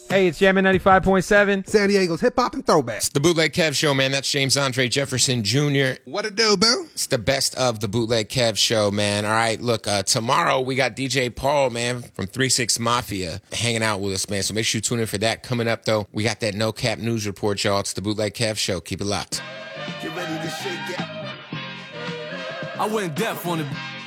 Hey, it's Jammin' 95.7. San Diego's hip-hop and throwback. It's the Bootleg Kev Show, man. That's James Andre Jefferson Jr. What it do, boo? It's the best of the Bootleg Kev Show, man. All right, look, tomorrow we got DJ Paul, man, from 3-6 Mafia hanging out with us, man. So make sure you tune in for that. Coming up, though, we got that No Cap News Report, y'all. It's the Bootleg Kev Show. Keep it locked. Get ready to shake it. I went deaf on it.